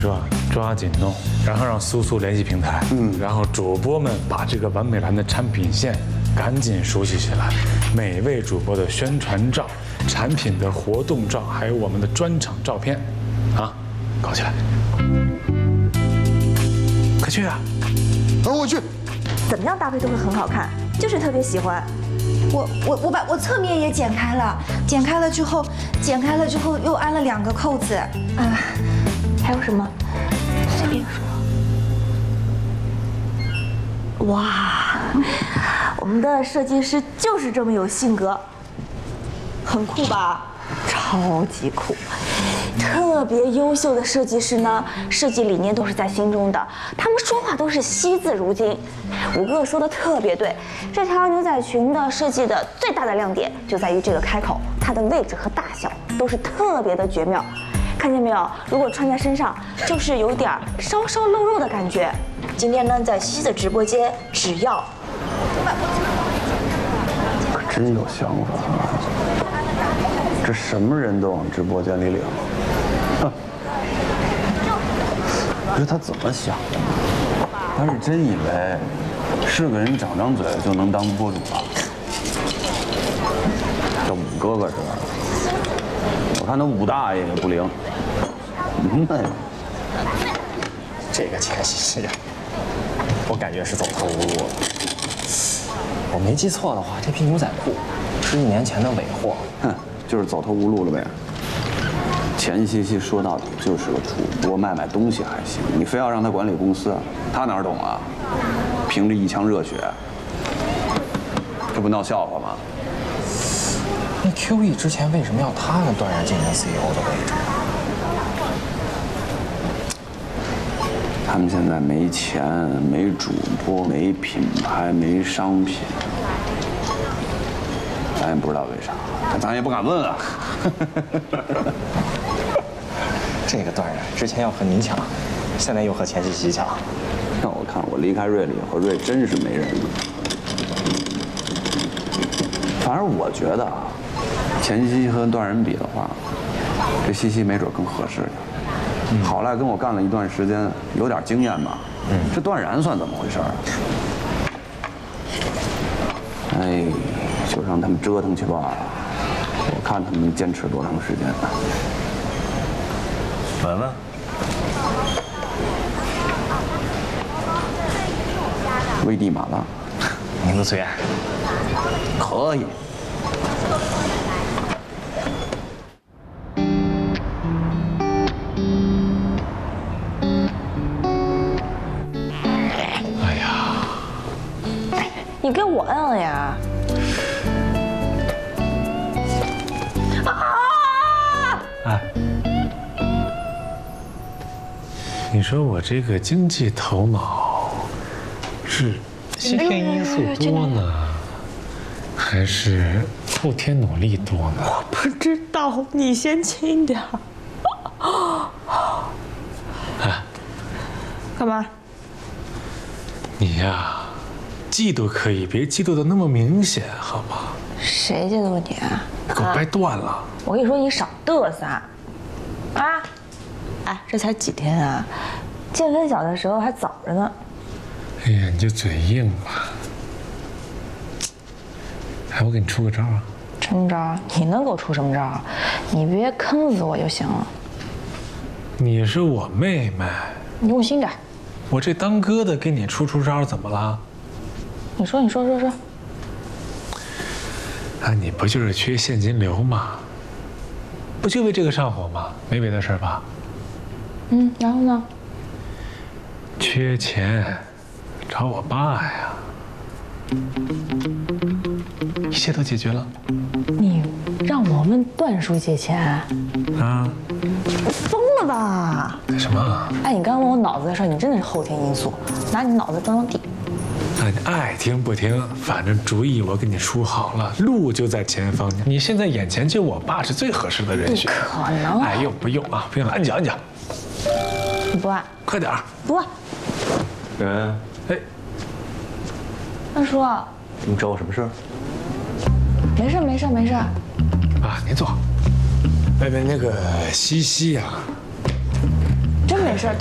是吧？抓紧弄，然后让苏苏联系平台，然后主播们把这个完美蓝的产品线赶紧熟悉起来，每位主播的宣传照、产品的活动照，还有我们的专场照片，啊，搞起来！快去啊！ 我去。 怎么样搭配都会很好看，就是特别喜欢。 我把侧面也剪开了，剪开了之后又安了2个扣子。 还有什么？随便说。哇，我们的设计师就是这么有性格，很酷吧？超级酷！特别优秀的设计师呢，设计理念都是在心中的，他们说话都是惜字如金。5哥说的特别对，这条牛仔裙的设计的最大的亮点就在于这个开口，它的位置和大小都是特别的绝妙。看见没有？如果穿在身上，就是有点稍稍露肉的感觉。今天呢，在西西的直播间，只要可真有想法啊！这什么人都往直播间里领，哼！不是他怎么想的？他是真以为是个人长张嘴就能当播主了？这武哥哥是吧？我看他武大爷也不灵。明白了。 这个钱西西呀，我感觉是走投无路了。我没记错的话，这批牛仔裤是1年前的尾货。 哼，就是走投无路了呗。钱西西说到底就是个主播，卖东西还行，你非要让他管理公司，他哪懂啊？凭着一腔热血，这不闹笑话吗？ 那 QE 之前为什么要他跟段然进行 CEO 的位置？ 他们现在没钱、没主播、没品牌、没商品，咱也不知道为啥，咱也不敢问啊。 这个段然之前要和您抢，现在又和钱西西抢。 让我看我离开瑞了以后，瑞真是没人了。反正我觉得啊，钱西西和段然比的话，这西西没准更合适点。好赖跟我干了一段时间，有点经验吧。这段然算怎么回事？哎，就让他们折腾去吧，我看他们能坚持多长时间。 文文， 危地马拉， 名字随爱， 可以。 你给我摁了呀！ 哎，你说我这个经济头脑是先天因素多呢，还是后天努力多呢？ 我不知道，你先轻点儿。 哎， 干嘛？ 你呀，嫉妒可以，别嫉妒的那么明显，好吗？ 谁嫉妒你啊？ 给我掰断了！ 我跟你说，你少嘚瑟啊！哎，这才几天啊，见分晓的时候还早着呢。 哎呀，你就嘴硬吧。哎，我给你出个招啊！ 什么招？你能给我出什么招？你别坑死我就行了。 你是我妹妹， 你用心点。 我这当哥的给你出招怎么了？ 你说。 啊，你不就是缺现金流吗？不就为这个上火吗？没别的事吧？ 然后呢？ 缺钱，找我爸呀。一切都解决了。 你让我问段叔借钱？ 啊？ 疯了吧？ 什么？ 哎，你刚刚问我脑子的事儿，你真的是后天因素，拿你脑子当底。 哎，你爱听不听，反正主意我给你出好了，路就在前方。你现在眼前就我爸是最合适的人选。 不可能！ 哎，不用啊，不用了，按脚。 你不按？ 快点儿！ 不按。 人， 哎， 段叔， 你找我什么事？ 没事。 啊，您坐。那个西西呀， 真没没事。